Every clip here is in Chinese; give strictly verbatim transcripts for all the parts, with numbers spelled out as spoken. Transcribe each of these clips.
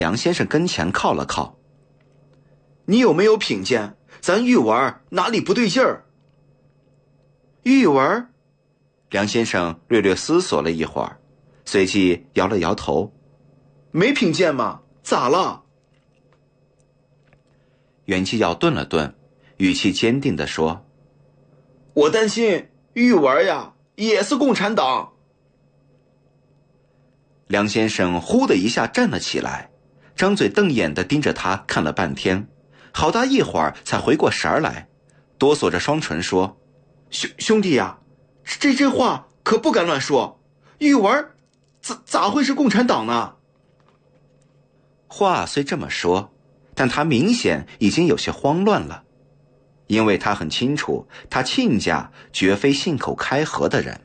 梁先生跟前靠了靠。你有没有品见咱玉文哪里不对劲儿？玉文？梁先生略略思索了一会儿，随即摇了摇头。没品见吗？咋了？袁继耀顿了顿，语气坚定地说：我担心玉文呀也是共产党。梁先生忽的一下站了起来，张嘴瞪眼地盯着他看了半天，好大一会儿才回过神儿来，哆嗦着双唇说：兄兄弟呀，这这话可不敢乱说，玉文咋咋会是共产党呢？话虽这么说，但他明显已经有些慌乱了，因为他很清楚他亲家绝非信口开河的人。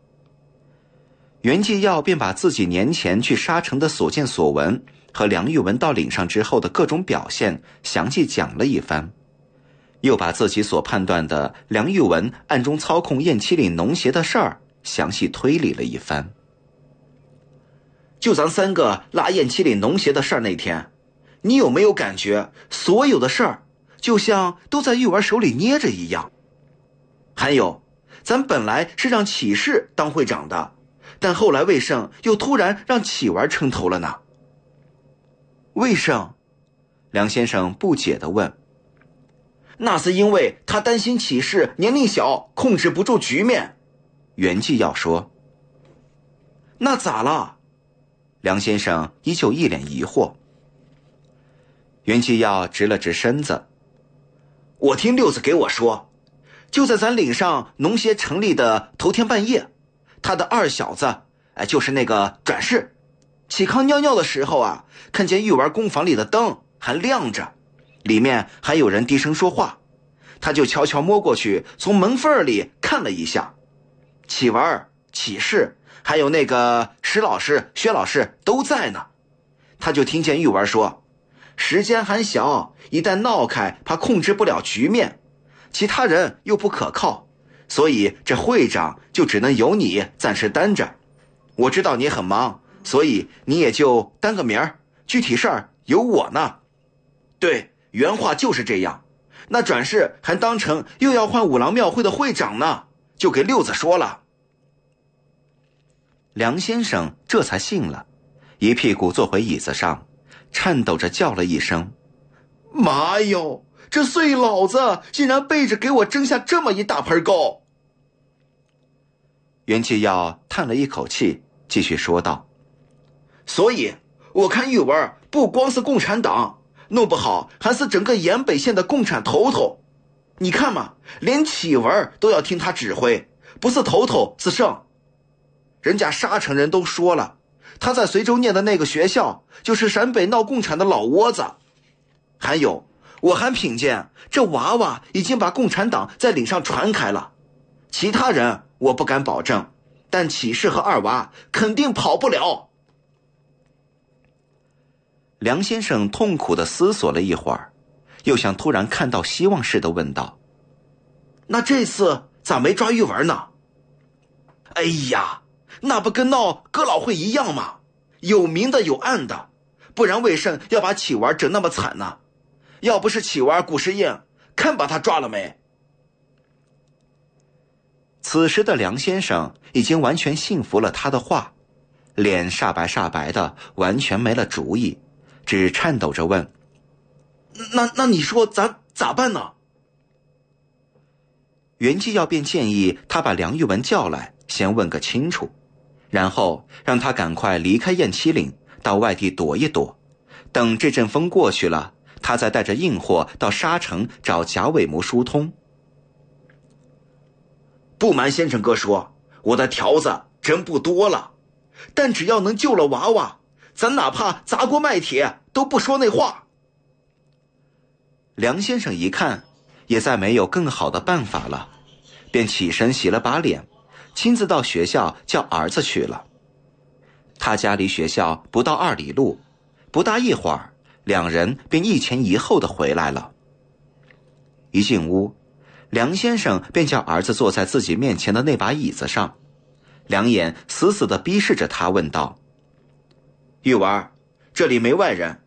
袁继耀便把自己年前去沙城的所见所闻和梁玉文到岭上之后的各种表现详细讲了一番，又把自己所判断的梁玉文暗中操控雁栖岭农协的事儿详细推理了一番。就咱三个拉雁栖岭农协的事儿那天，你有没有感觉所有的事儿就像都在玉文手里捏着一样？还有，咱本来是让启士当会长的，但后来魏胜又突然让启文撑头了呢。魏胜？梁先生不解地问。那是因为他担心启士年龄小，控制不住局面。袁继耀说。那咋了？梁先生依旧一脸疑惑。袁继耀直了直身子。我听六子给我说，就在咱岭上农协成立的头天半夜，他的二小子，哎，就是那个转世，启康尿尿的时候啊，看见玉文工坊里的灯还亮着，里面还有人低声说话，他就悄悄摸过去，从门缝里看了一下，启文、启士还有那个石老师、薛老师都在呢。他就听见玉文说，时间还小，一旦闹开，怕控制不了局面，其他人又不可靠，所以这会长就只能由你暂时担着。我知道你很忙，所以你也就担个名儿，具体事儿有我呢。对，原话就是这样。那转世还当成又要换五郎庙会的会长呢，就给六子说了。梁先生这才信了，一屁股坐回椅子上，颤抖着叫了一声：妈哟，这碎老子竟然背着给我蒸下这么一大盆糕！袁继耀叹了一口气，继续说道：所以我看玉文不光是共产党，弄不好还是整个延北县的共产头头。你看嘛，连启文都要听他指挥，不是头头是圣。人家沙城人都说了，他在随州念的那个学校就是陕北闹共产的老窝子。还有，我还品见这娃娃已经把共产党在岭上传开了，其他人我不敢保证，但启士和二娃肯定跑不了。梁先生痛苦地思索了一会儿，又像突然看到希望似的问道：那这次咋没抓玉文呢？哎呀，那不跟闹哥老会一样吗？有明的有暗的，不然魏胜要把启文整那么惨呢？要不是启文古时硬，看把他抓了没？此时的梁先生已经完全信服了他的话，脸煞白煞白的，完全没了主意，只颤抖着问：那那你说咱咋办呢？袁继耀便建议他把梁玉文叫来，先问个清楚，然后让他赶快离开雁栖岭，到外地躲一躲，等这阵风过去了，他再带着硬货到沙城找贾伟谋疏通。不瞒先生哥说，我的条子真不多了，但只要能救了娃娃，咱哪怕砸锅卖铁都不说那话。梁先生一看也再没有更好的办法了，便起身洗了把脸，亲自到学校叫儿子去了。他家离学校不到二里路，不大一会儿，两人便一前一后的回来了。一进屋，梁先生便叫儿子坐在自己面前的那把椅子上，两眼死死地逼视着他，问道：玉文，这里没外人，